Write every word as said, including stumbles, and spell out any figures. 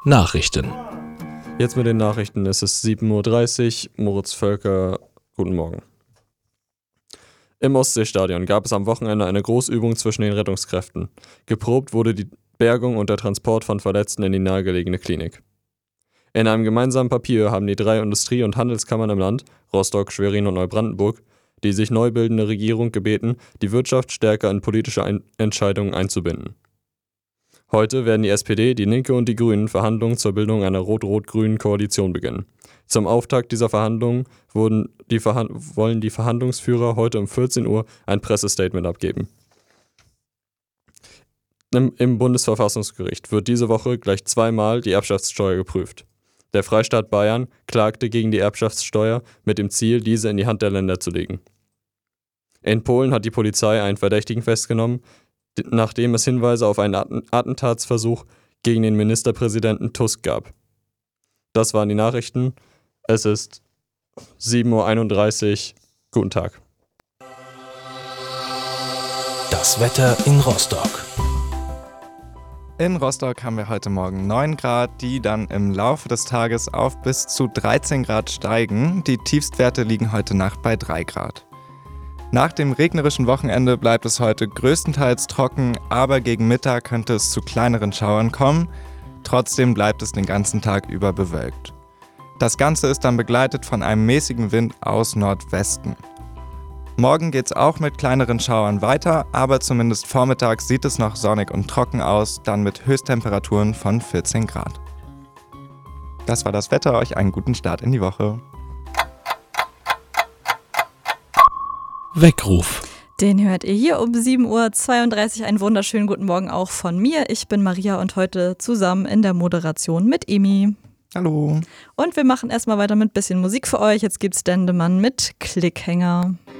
Nachrichten. Jetzt mit den Nachrichten, es ist sieben Uhr dreißig, Moritz Völker, guten Morgen. Im Ostseestadion gab es am Wochenende eine Großübung zwischen den Rettungskräften. Geprobt wurde die Bergung und der Transport von Verletzten in die nahegelegene Klinik. In einem gemeinsamen Papier haben die drei Industrie- und Handelskammern im Land, Rostock, Schwerin und Neubrandenburg, die sich neu bildende Regierung gebeten, die Wirtschaft stärker in politische Ein- Entscheidungen einzubinden. Heute werden die S P D, die Linke und die Grünen Verhandlungen zur Bildung einer rot-rot-grünen Koalition beginnen. Zum Auftakt dieser Verhandlungen wurden die Verhand- wollen die Verhandlungsführer heute um vierzehn Uhr ein Pressestatement abgeben. Im, Im Bundesverfassungsgericht wird diese Woche gleich zweimal die Erbschaftssteuer geprüft. Der Freistaat Bayern klagte gegen die Erbschaftssteuer mit dem Ziel, diese in die Hand der Länder zu legen. In Polen hat die Polizei einen Verdächtigen festgenommen, nachdem es Hinweise auf einen Attentatsversuch gegen den Ministerpräsidenten Tusk gab. Das waren die Nachrichten. Es ist sieben Uhr einunddreißig. Guten Tag. Das Wetter in Rostock. In Rostock haben wir heute Morgen neun Grad, die dann im Laufe des Tages auf bis zu dreizehn Grad steigen. Die Tiefstwerte liegen heute Nacht bei drei Grad. Nach dem regnerischen Wochenende bleibt es heute größtenteils trocken, aber gegen Mittag könnte es zu kleineren Schauern kommen. Trotzdem bleibt es den ganzen Tag über bewölkt. Das Ganze ist dann begleitet von einem mäßigen Wind aus Nordwesten. Morgen geht's auch mit kleineren Schauern weiter, aber zumindest vormittags sieht es noch sonnig und trocken aus, dann mit Höchsttemperaturen von vierzehn Grad. Das war das Wetter, euch einen guten Start in die Woche. Weckruf. Den hört ihr hier um sieben Uhr zweiunddreißig. Einen wunderschönen guten Morgen auch von mir. Ich bin Maria und heute zusammen in der Moderation mit Emi. Hallo. Und wir machen erstmal weiter mit ein bisschen Musik für euch. Jetzt gibt's Dendemann mit Klickhänger.